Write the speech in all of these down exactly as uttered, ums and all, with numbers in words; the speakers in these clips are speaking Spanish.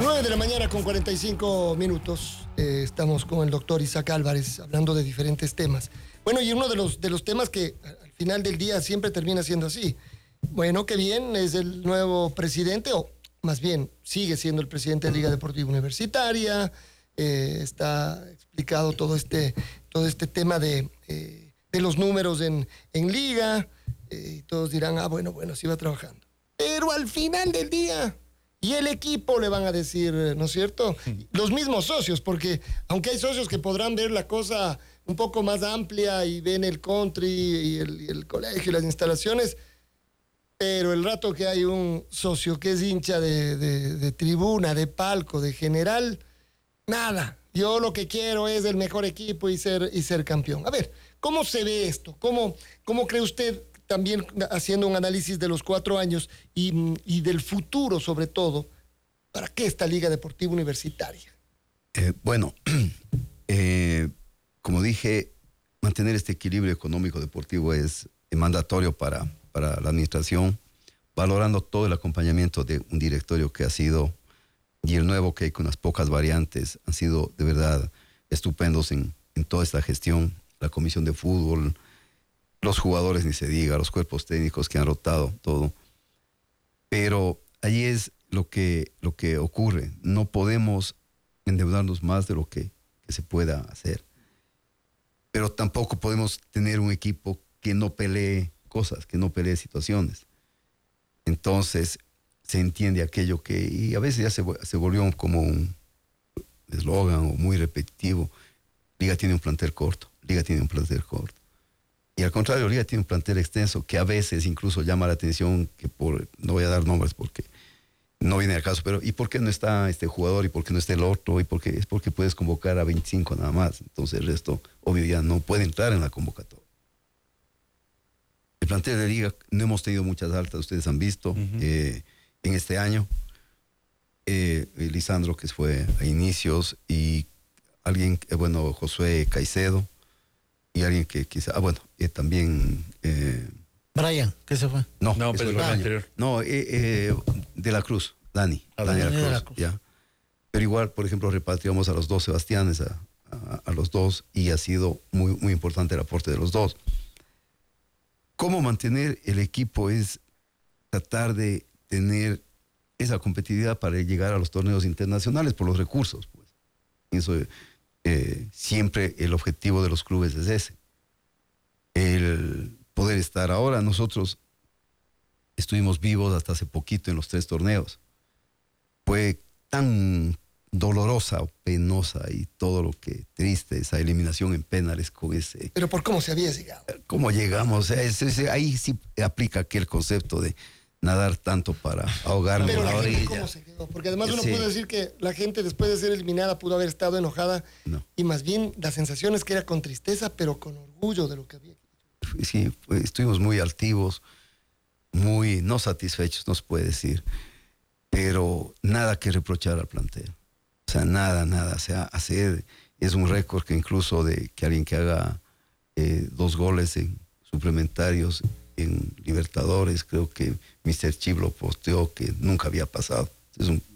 nueve de la mañana con cuarenta y cinco minutos. Eh, estamos con el doctor Isaac Álvarez hablando de diferentes temas. Bueno, y uno de los, de los temas que al final del día siempre termina siendo así. Bueno, qué bien, es el nuevo presidente, o más bien sigue siendo el presidente de Liga Deportiva Universitaria. Eh, está explicado todo este, todo este tema de, eh, de los números en, en Liga. Eh, y todos dirán, ah, bueno, bueno, sí va trabajando. Pero al final del día... Y el equipo le van a decir, ¿no es cierto? Los mismos socios, porque aunque hay socios que podrán ver la cosa un poco más amplia y ven el country y el, y el colegio y las instalaciones, pero el rato que hay un socio que es hincha de, de, de tribuna, de palco, de general, nada. Yo lo que quiero es el mejor equipo y ser, y ser campeón. A ver, ¿cómo se ve esto? ¿Cómo, cómo cree usted? También haciendo un análisis de los cuatro años y, y del futuro, sobre todo, ¿para qué esta Liga Deportiva Universitaria? Eh, bueno, eh, como dije, mantener este equilibrio económico deportivo es mandatorio para, para la administración, valorando todo el acompañamiento de un directorio que ha sido, y el nuevo que hay con unas pocas variantes, han sido de verdad estupendos en, en toda esta gestión, la comisión de fútbol, los jugadores ni se diga, los cuerpos técnicos que han rotado todo. Pero ahí es lo que, lo que ocurre. No podemos endeudarnos más de lo que, que se pueda hacer. Pero tampoco podemos tener un equipo que no pelee cosas, que no pelee situaciones. Entonces se entiende aquello que, y a veces ya se, se volvió como un eslogan o muy repetitivo. Liga tiene un plantel corto, Liga tiene un plantel corto. Y al contrario, Liga tiene un plantel extenso que a veces incluso llama la atención, que por, no voy a dar nombres porque no viene al caso, pero ¿y por qué no está este jugador? ¿Y por qué no está el otro? ¿Y por qué? Es porque puedes convocar a veinticinco nada más. Entonces el resto, obvio, ya no puede entrar en la convocatoria. El plantel de Liga, no hemos tenido muchas altas, ustedes han visto, uh-huh. eh, en este año. Eh, Lisandro, que fue a inicios, y alguien, eh, bueno, Josué Caicedo, y alguien que quizá, ah, bueno, eh, también... Eh, Brian, ¿qué se fue? No, no pero el anterior. No, eh, eh, de la Cruz, Dani, ah, Dani de la Cruz, de la Cruz. Ya. Pero igual, por ejemplo, repatriamos a los dos Sebastianes, a, a, a los dos, y ha sido muy, muy importante el aporte de los dos. ¿Cómo mantener el equipo? Es tratar de tener esa competitividad para llegar a los torneos internacionales por los recursos, pues. Eso... Eh, siempre el objetivo de los clubes es ese, el poder estar. Ahora nosotros estuvimos vivos hasta hace poquito en los tres torneos. Fue tan dolorosa o penosa y todo lo que triste, esa eliminación en penales con ese... Pero ¿por cómo se había llegado? ¿Cómo llegamos? Es, es, ahí sí aplica aquel concepto de nadar tanto para ahogarnos en la orilla. ¿Cómo se quedó? Porque además uno sí. puede decir que la gente después de ser eliminada pudo haber estado enojada, no. Y más bien la sensación es que era con tristeza, pero con orgullo de lo que había hecho. Sí, pues, estuvimos muy altivos, muy no satisfechos, no se puede decir, pero nada que reprochar al plantel. O sea, nada, nada. O sea, hacer, es un récord que incluso de que alguien que haga eh, dos goles en suplementarios en Libertadores, creo que mister Chip lo posteó, que nunca había pasado. Es un,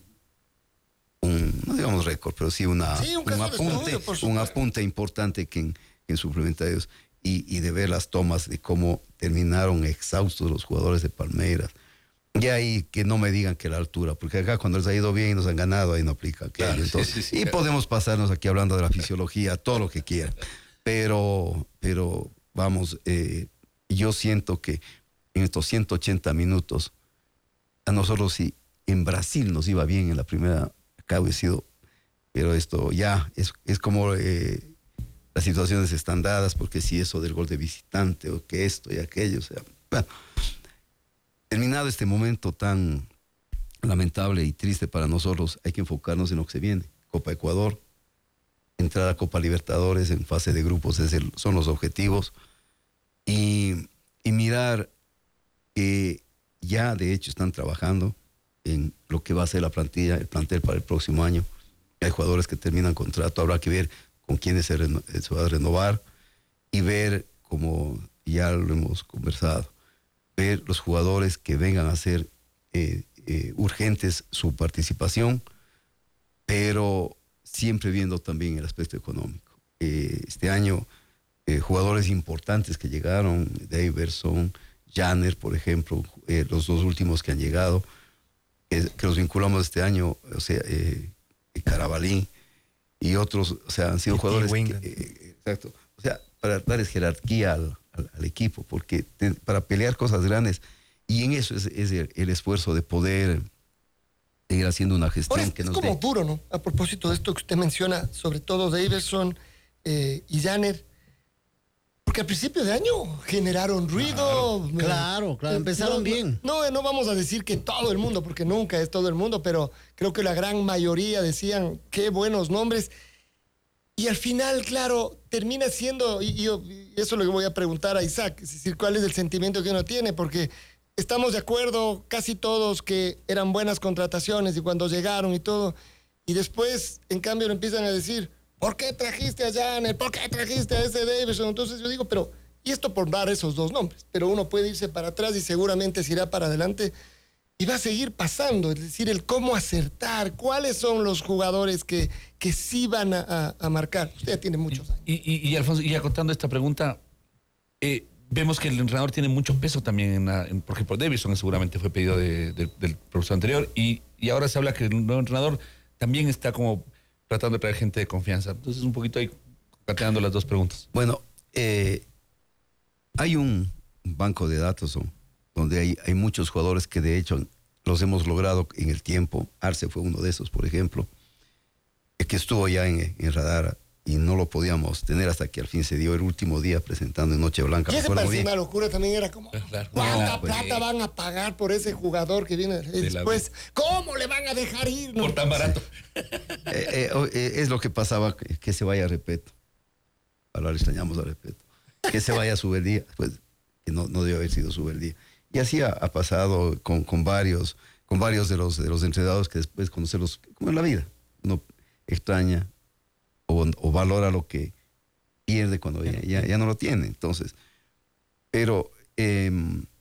un no digamos récord, pero sí, una, sí un, un, apunte, estudio, un apunte importante que en, en suplementarios, y, y de ver las tomas de cómo terminaron exhaustos los jugadores de Palmeiras. Y ahí que no me digan que la altura, porque acá cuando les ha ido bien y nos han ganado, ahí no aplica aquello. Claro, entonces, sí, sí, sí, y claro. Podemos pasarnos aquí hablando de la fisiología, todo lo que quieran. Pero, pero vamos... Eh, yo siento que en estos ciento ochenta minutos, a nosotros si en Brasil nos iba bien en la primera, acá hubiera sido, pero esto ya es, es como eh, las situaciones están dadas, porque si eso del gol de visitante, o que esto y aquello, o sea, bueno, terminado este momento tan lamentable y triste para nosotros, hay que enfocarnos en lo que se viene. Copa Ecuador, entrar a Copa Libertadores en fase de grupos es el, son los objetivos. Y, y mirar que ya de hecho están trabajando en lo que va a ser la plantilla, el plantel para el próximo año. Hay jugadores que terminan contrato, habrá que ver con quiénes se, reno, se va a renovar y ver, como ya lo hemos conversado, ver los jugadores que vengan a hacer eh, eh, urgentes su participación pero siempre viendo también el aspecto económico. Eh, este año, eh, jugadores importantes que llegaron, Daverson, Janner, por ejemplo, eh, los dos últimos que han llegado, eh, que los vinculamos este año, o sea, eh, Carabalí y otros, o sea, han sido y jugadores que, eh, exacto, o sea, para darles jerarquía al, al, al equipo, porque te, para pelear cosas grandes, y en eso es, es el, el esfuerzo de poder seguir haciendo una gestión es, que es nos como dé. duro, ¿no? A propósito de esto que usted menciona, sobre todo Daverson eh, y Janner, porque al principio de año generaron ruido. Claro, claro, claro, empezaron no, bien. No, no vamos a decir que todo el mundo, porque nunca es todo el mundo, pero creo que la gran mayoría decían qué buenos nombres. Y al final, claro, termina siendo, y, yo, y eso es lo que voy a preguntar a Isaac, es decir, cuál es el sentimiento que uno tiene, porque estamos de acuerdo casi todos que eran buenas contrataciones y cuando llegaron y todo, y después, en cambio, le empiezan a decir, ¿por qué trajiste a Janner? ¿Por qué trajiste a ese Daverson? Entonces yo digo, pero, y esto por dar esos dos nombres, pero uno puede irse para atrás y seguramente se irá para adelante y va a seguir pasando, es decir, el cómo acertar, cuáles son los jugadores que, que sí van a, a, a marcar. Usted ya tiene muchos años. Y, y, y Alfonso, y acotando esta pregunta, eh, vemos que el entrenador tiene mucho peso también, en la, en, porque por Daverson seguramente fue pedido de, de, del profesor anterior, y, y ahora se habla que el nuevo entrenador también está como tratando de traer gente de confianza. Entonces, un poquito ahí cateando las dos preguntas. Bueno, eh, hay un banco de datos ¿no? donde hay, hay muchos jugadores que de hecho los hemos logrado en el tiempo. Arce fue uno de esos, por ejemplo, que estuvo ya en, en radar y no lo podíamos tener hasta que al fin se dio el último día presentando en Noche Blanca. Y ese parecía una locura también, era como, claro. ¿cuánta no, pues, plata eh, van a pagar por ese jugador que viene después? ¿Cómo le van a dejar ir? Por tan barato. Eh, eh, eh, es lo que pasaba, que, que se vaya a Repeto. Ahora le extrañamos a Repeto. Que se vaya a Subeldía, pues que no, no debe haber sido Subeldía. Y así ha, ha pasado con, con varios, con varios de los, de los entrenadores que después conocerlos, como en la vida, uno extraña o, o valora lo que pierde cuando ya, ya, ya no lo tiene. Entonces, pero eh,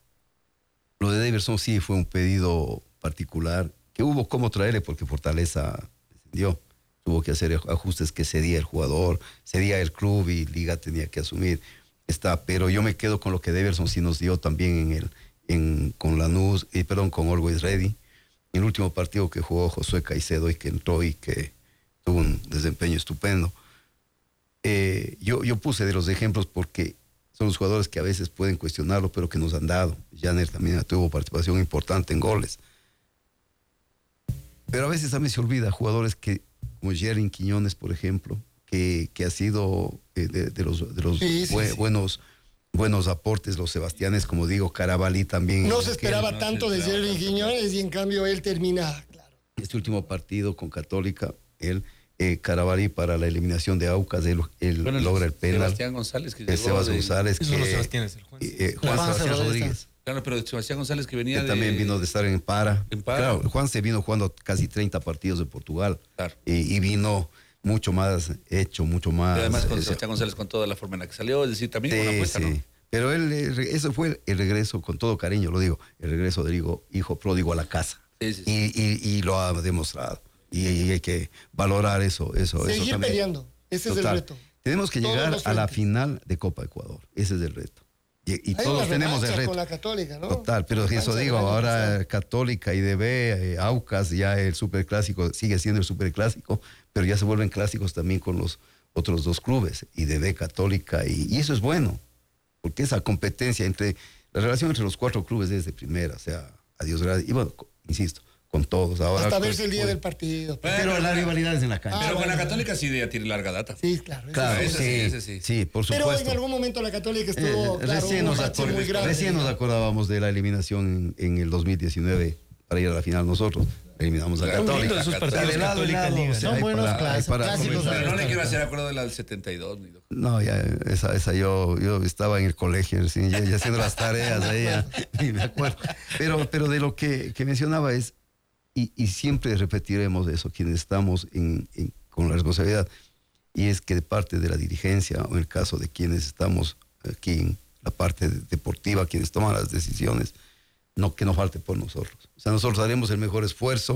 lo de Daverson sí fue un pedido particular, que hubo cómo traerle porque Fortaleza descendió. Tuvo que hacer ajustes que cedía el jugador, cedía el club y Liga tenía que asumir. Está, pero yo me quedo con lo que Daverson sí nos dio también en el, en, con Lanús, y perdón, con Always Ready. El último partido que jugó Josué Caicedo y que entró y que tuvo un desempeño estupendo. Eh, yo, yo puse de los ejemplos porque son los jugadores que a veces pueden cuestionarlo, pero que nos han dado. Janner también tuvo participación importante en goles. Pero a veces también se olvida jugadores que, como Jerry Quiñones, por ejemplo, que, que ha sido eh, de, de los, de los sí, sí, bu sí. buenos, buenos aportes, los Sebastianes, como digo, Carabalí también. No se esperaba no tanto se de esperaba Jerry tanto. Quiñones y en cambio él termina, claro. Este último partido con Católica, él, eh, Carabalí para la eliminación de Aucas, él, él Bueno, logra el penal. Sebastián González, que Eh, llegó Sebas de- González, Esos son los que, Sebastianes, el Juan. eh, Juan, Juan Sebastián Rodríguez. Rodríguez, Claro, pero Sebastián González que venía que de... también vino de estar en Para. En Para. Claro, Juan se vino jugando casi treinta partidos de Portugal. Claro. Y, y vino mucho más hecho, mucho más. Y además con eh, Sebastián González con toda la forma en la que salió, es decir, también con una sí, apuesta, sí. ¿no? Pero él, eh, re- eso fue el regreso, con todo cariño lo digo, el regreso del hijo, hijo pródigo a la casa. Sí, sí, sí. Y, y, y lo ha demostrado. Y, y hay que valorar eso. eso, eso Seguir también. peleando, ese es Total. el reto. Tenemos que Todos llegar los a la frentes. final de Copa Ecuador. Ese es el reto. Y, y Hay todos una tenemos el revancha reto. con la Católica, ¿no? Total, pero Revancha eso del digo, año ahora pasado. Católica, I D B, eh, Aucas, ya el superclásico sigue siendo el superclásico, pero ya se vuelven clásicos también con los otros dos clubes, I D B, Católica, y, y eso es bueno, porque esa competencia entre, la relación entre los cuatro clubes es de primera, o sea, adiós, gracias, y bueno, co- insisto, con todos. Ahora, Hasta pues, verse el día pues, del partido. Pero la rivalidad es en la cancha. Ah, Pero con bueno. la Católica sí ya tiene larga data. Sí, claro. eso Claro, sí. ese sí, sí, ese sí. sí, por Pero supuesto. en algún momento la Católica estuvo, Eh, claro, recién, un nos bache acor- muy grande. recién nos acordábamos de la eliminación en, en el dos mil diecinueve para ir a la final nosotros. Eliminamos a Claro, Son Católica. lindos esos Católica. partidos De lado, de Católica lado, Liga. o sea, Son hay buenos para- hay clásicos, para clásicos. comentar. Pero no le quiero hacer acuerdo de la del setenta y dos, ni loco. No, ya, esa, esa yo, yo estaba en el colegio, recién, ya, ya haciendo las tareas ahí, ya, ni me acuerdo. Pero, pero de lo que, que mencionaba es, y, y siempre repetiremos eso, quienes estamos en, en- con la responsabilidad, y es que de parte de la dirigencia, o en el caso de quienes estamos aquí en la parte deportiva, quienes toman las decisiones, no que no falte por nosotros. O sea, nosotros haremos el mejor esfuerzo,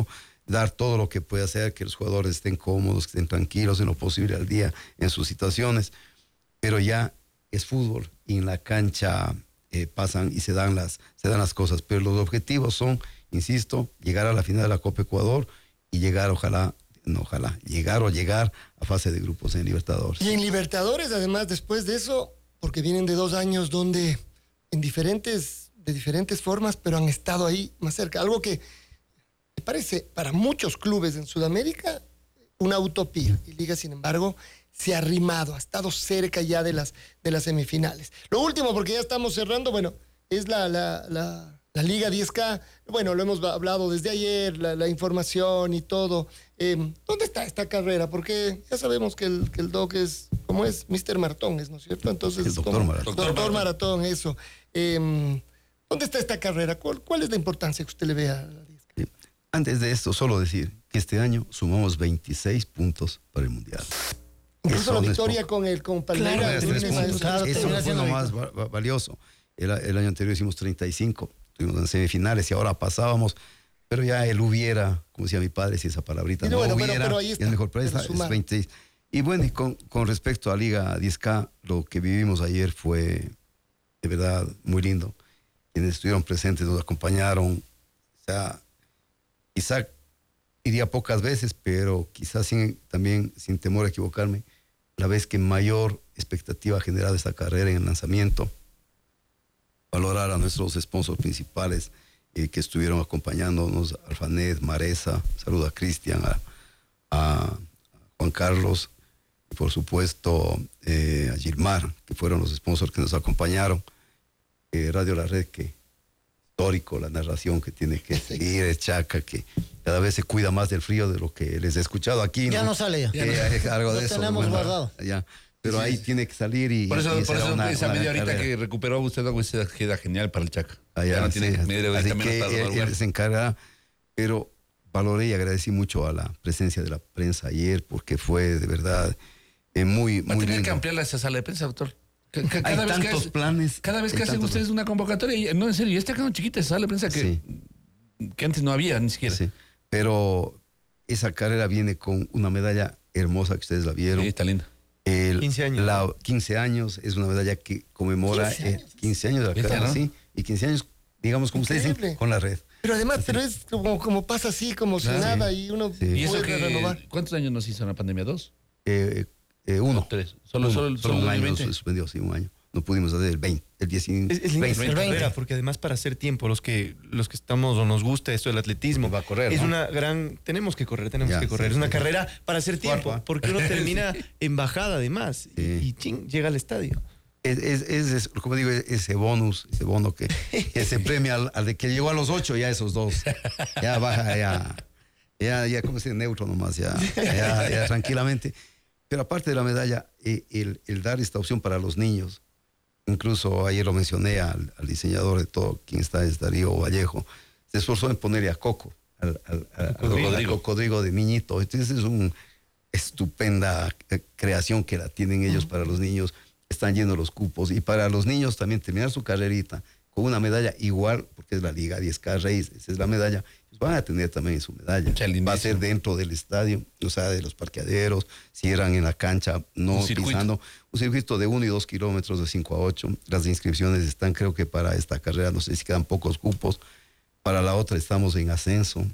dar todo lo que puede hacer, que los jugadores estén cómodos, que estén tranquilos en lo posible al día en sus situaciones, pero ya es fútbol y en la cancha eh, pasan y se dan, las, se dan las cosas, pero los objetivos son, insisto, llegar a la final de la Copa Ecuador y llegar, ojalá, no ojalá, llegar o llegar a fase de grupos en Libertadores. Y en Libertadores, además, después de eso, porque vienen de dos años donde en diferentes, de diferentes formas, pero han estado ahí más cerca, algo que me parece para muchos clubes en Sudamérica una utopía. Y Liga, sin embargo, se ha arrimado, ha estado cerca ya de las, de las semifinales. Lo último, porque ya estamos cerrando, bueno, es la, la, la, la Liga diez K. Bueno, lo hemos hablado desde ayer, la, la información y todo. Eh, ¿Dónde está esta carrera? Porque ya sabemos que el, que el Doc es, ¿cómo es? mister Maratón, ¿es, no es cierto? Entonces, El doctor como, Maratón. Doctor Maratón, eso. Eh, ¿Dónde está esta carrera? ¿Cuál, ¿Cuál es la importancia que usted le ve a la diez K? Antes de esto, solo decir que este año sumamos veintiséis puntos para el Mundial. Incluso Eso la no es victoria poco. con el con Palmeiras. Claro, el tres lunes, puntos. claro, Eso termina fue siendo lo más va- va- valioso. El, el año anterior hicimos treinta y cinco, estuvimos en semifinales y ahora pasábamos, pero ya el hubiera, como decía mi padre, si esa palabrita Pero no bueno, pero- hubiera, pero ahí y está, es mejor, pero pero esa es sumar. veintiséis. Y bueno, y con, con respecto a Liga diez K, lo que vivimos ayer fue de verdad muy lindo. Quienes estuvieron presentes nos acompañaron, o sea, quizá iría pocas veces, pero quizás sin, también sin temor a equivocarme, la vez que mayor expectativa ha generado esta carrera en el lanzamiento, valorar a nuestros sponsors principales eh, que estuvieron acompañándonos, Alfanet, Maresa, saludo a Cristian, a, a Juan Carlos, y por supuesto eh, a Gilmar, que fueron los sponsors que nos acompañaron, eh, Radio La Red, que histórico, la narración que tiene que seguir, el Chaca, que cada vez se cuida más del frío de lo que les he escuchado aquí. Ya no sale ya. Que hay algo Lo de eso. tenemos guardado. Ya. Pero ahí tiene que salir y... Por eso, y por será eso una- esa una media horita carrera. que recuperó usted, esa queda genial para el Chaca. Allá, Ya no sí, tiene media así horita menos que para él, jugar. él se encarga, pero valoré y agradecí mucho a la presencia de la prensa ayer porque fue de verdad eh, muy, Va a muy tener lindo. que ampliarla esa sala de prensa, doctor. Ca- ca- Hay Cada vez que tantos hace- planes. Cada vez hay que hacen tantos ustedes una convocatoria, y- no, en serio, ya está quedando chiquita esa sala de prensa que, Sí. que antes no había ni siquiera. Sí, pero esa carrera viene con una medalla hermosa que ustedes la vieron. Sí, está linda. El- quince años. La, quince años es una medalla que conmemora quince eh, años. quince años de la quince, carrera, ¿no? sí. Y quince años, digamos, como ustedes Increíble. dicen, con la red. Pero además, pero es como, como pasa así, como si Claro. nada, y uno Sí. ¿Y eso puede que, renovar. cuántos años nos hizo en la pandemia? ¿Dos? Eh, eh, uno. ¿O tres? Solo, Uno. solo, solo un el año veinte. se suspendió, sí, un año. No pudimos hacer el veinte, el diecinueve. Es, es linda veinte. esta veinte. carrera, porque además para hacer tiempo, los que, los que estamos o nos gusta esto del atletismo, Va a correr, es ¿no? una gran, tenemos que correr, tenemos Ya, que correr. sí, es una sí. carrera para hacer tiempo, Cuarto, ¿ah? porque uno termina en bajada además y, Sí. y ching, llega al estadio. Es, es, es- es, como digo, ese bonus, ese bono que, que se premia al, al de que llegó a los ocho, ya esos dos. Ya baja, ya, ya, ya como se neutro nomás, ya, ya, ya tranquilamente. Pero aparte de la medalla, eh, el, el dar esta opción para los niños, incluso ayer lo mencioné al, al diseñador de todo, quien está es Darío Vallejo, se esforzó en ponerle a Coco, al, al, al- al Cocodrigo. cocodrigo de niñito. Entonces es una estupenda eh, creación que la tienen ellos para los niños. Están llenos los cupos y para los niños también terminar su carrerita con una medalla igual, porque es la Liga diez K Race, esa es la medalla, pues van a tener también su medalla. Mucha lindísima. Va a ser dentro del estadio, o sea, de los parqueaderos, cierran en la cancha, no Un circuito. pisando. Un circuito de uno y dos kilómetros de cinco a ocho. Las inscripciones están, creo que para esta carrera, no sé si quedan pocos cupos. Para la otra estamos en ascenso.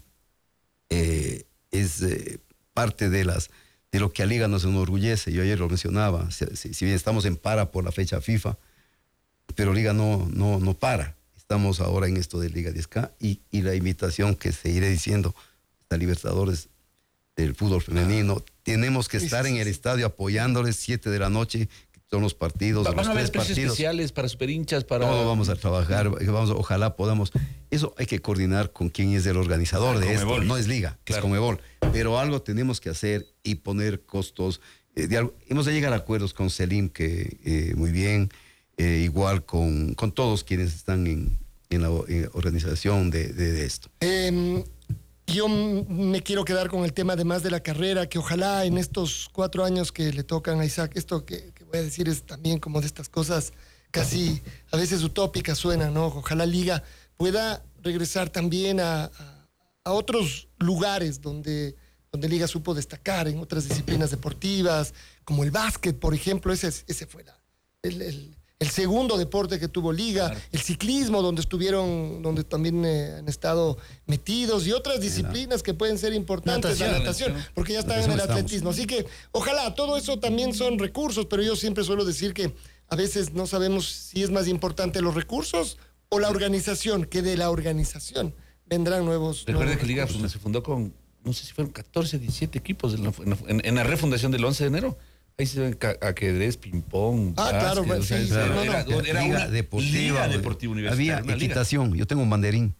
Eh, es eh, parte de las de lo que a Liga nos enorgullece. Yo ayer lo mencionaba, si, si- si bien estamos en para por la fecha FIFA, pero Liga no, no, no para. Estamos ahora en esto de Liga diez K y, y la invitación que seguiré diciendo, a Libertadores del fútbol femenino, tenemos que Sí, estar sí, en sí, el sí. estadio apoyándoles, siete de la noche, que son los partidos, Va- los Van a haber tres precios partidos. especiales para super hinchas, para... Todo vamos a trabajar, vamos, ojalá podamos. Eso hay que coordinar con quien es el organizador Ah, de esto. Conmebol. No es Liga, Claro. es Conmebol. Pero algo tenemos que hacer y poner costos. eh, de algo- hemos de llegar a acuerdos con Selim, que eh, muy bien, eh, igual con, con todos quienes están en, en la eh, organización de, de- de esto. Eh, yo m- me quiero quedar con el tema además de la carrera, que ojalá en estos cuatro años que le tocan a Isaac, esto que, que voy a decir es también como de estas cosas casi a veces utópicas suenan, ¿no? Ojalá Liga pueda regresar también a, a- a otros lugares donde, donde Liga supo destacar en otras disciplinas deportivas, como el básquet, por ejemplo. Ese, ese fue la, el, el, el segundo deporte que tuvo Liga. Claro. El ciclismo, donde estuvieron, donde también eh, han estado metidos, y otras disciplinas que pueden ser importantes, natación, la natación, porque ya están en el atletismo. Así que ojalá, todo eso también son recursos, pero yo siempre suelo decir que a veces no sabemos si es más importante los recursos o la organización, que de la organización vendrán nuevos. Recuerda nuevos que Liga recursos. se fundó con, no sé si fueron catorce, diecisiete equipos en la, en, en la refundación del once de enero. Ahí se ven ajedrez, ping-pong. Ah, claro, básquet, o sea, sí, era, no, no. era, era Liga una deportiva, liga deportiva universitaria. Había una liga. equitación. Yo tengo un banderín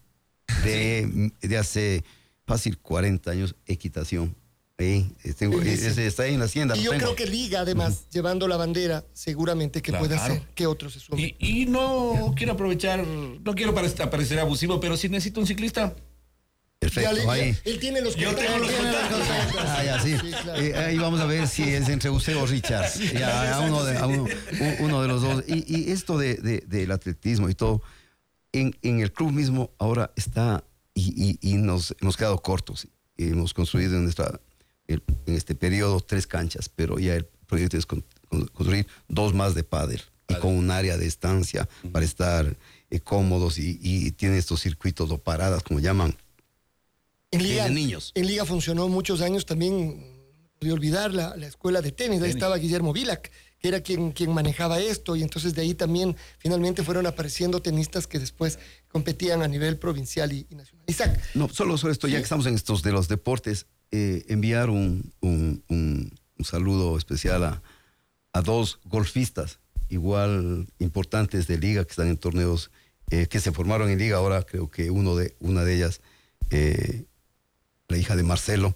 de, de hace fácil cuarenta años, equitación. Ahí, tengo, ese está ahí en la hacienda. Y lo yo tengo. creo que Liga, además, uh-huh. llevando la bandera, seguramente que Claro. puede hacer que otros se sumen. Y, y no quiero aprovechar, no quiero parecer, parecer abusivo, pero si necesito un ciclista. Perfecto, Ya, ahí. ya, él tiene los Yo tengo los contactos. Ah, ya, sí. Sí, claro. Eh, ahí vamos a ver si es entre usted o Richard. Ya, a uno, de, a uno, uno de los dos. Y, y esto de, de, del atletismo y todo, en, en el club mismo ahora está, y, y, y nos hemos quedado cortos. Hemos construido en, nuestra, en este periodo tres canchas, pero ya el proyecto es con, con, construir dos más de pádel y con un área de estancia para estar eh, cómodos, y, y tiene estos circuitos o paradas, como llaman. En Liga, de niños. En Liga funcionó muchos años también, no podía olvidar, la, la escuela de tenis. Ahí Tenis. estaba Guillermo Vilac, que era quien, quien manejaba esto, y entonces de ahí también finalmente fueron apareciendo tenistas que después competían a nivel provincial y, y nacional. Isaac. No, solo sobre esto, ¿Sí? ya que estamos en estos de los deportes, eh, enviar un, un, un, un saludo especial a, a dos golfistas igual importantes de Liga, que están en torneos, eh, que se formaron en Liga. Ahora creo que uno de, una de ellas, eh, la hija de Marcelo,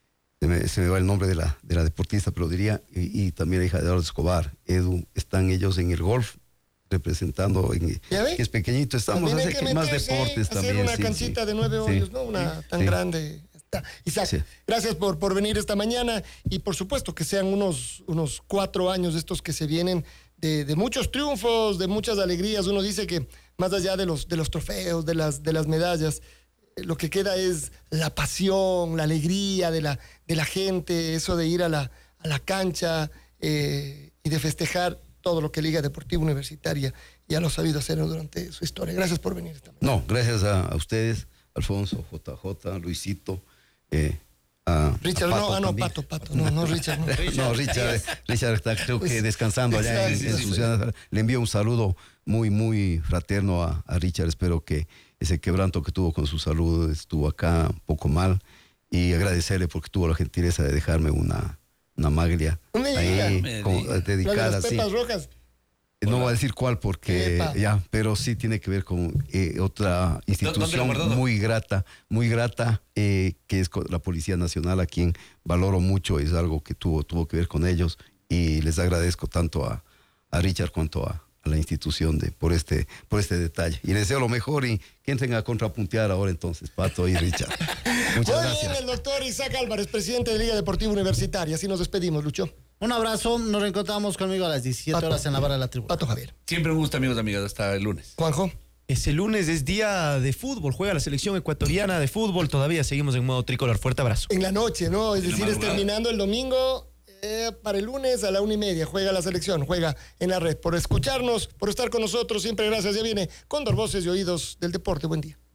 se me, se me va el nombre de la, de la deportista, pero diría, y, y también la hija de Eduardo Escobar, Edu, están ellos en el golf, representando, en, ¿Ya ve? que es pequeñito, estamos También a hay hacer que más meterse, deportes hacer también. una sí, canchita sí. de nueve Sí. hoyos, ¿no? Una tan Sí. grande. Está. Isaac, Sí. gracias por, por venir esta mañana, y por supuesto que sean unos, unos cuatro años de estos que se vienen de, de muchos triunfos, de muchas alegrías. Uno dice que más allá de los, de los trofeos, de las, de las medallas, eh, lo que queda es la pasión, la alegría de la, de la gente, eso de ir a la, a la cancha eh, y de festejar todo lo que Liga Deportiva Universitaria ya lo ha sabido hacer durante su historia. Gracias por venir esta mañana. No, gracias a, a ustedes, Alfonso, J J, Luisito, eh, a, Richard, a Pato no, ah, no, también. Pato, Pato, no, no, Richard, no. No, Richard, Richard está creo que descansando allá en, Sí, en sí, su sí. ciudad. Le envío un saludo muy, muy fraterno a, a Richard. Espero que ese quebranto que tuvo con su salud estuvo acá un poco mal, y agradecerle porque tuvo la gentileza de dejarme una, una maglia No me ahí diga. como, Me diga. La de dedicada. las Sí. pepas rojas. No voy a decir cuál porque Epa. ya, pero sí tiene que ver con eh, otra institución guardó? muy grata, muy grata, eh, que es con la Policía Nacional, a quien valoro mucho. Es algo que tuvo, tuvo que ver con ellos, y les agradezco tanto a, a Richard cuanto a, a la institución de, por, este, por este detalle. Y les deseo lo mejor, y que entren a contrapuntear ahora entonces, Pato y Richard. Muchas Muy gracias. bien, el doctor Isaac Álvarez, presidente de Liga Deportiva Universitaria. Así nos despedimos, Lucho. Un abrazo, nos reencontramos conmigo a las diecisiete Pato. horas en la barra de la tribuna. Pato Javier. Siempre un gusto, amigos y amigas. Hasta el lunes. Juanjo. Ese lunes es día de fútbol, juega la selección ecuatoriana de fútbol, todavía seguimos en modo tricolor. Fuerte abrazo. En la noche, ¿no? Es En la decir, es madrugada. terminando el domingo. Eh, para el lunes a la una y media juega la selección, juega en la red. Por escucharnos, por estar con nosotros, siempre gracias. Ya viene Cóndor, Voces y Oídos del Deporte. Buen día.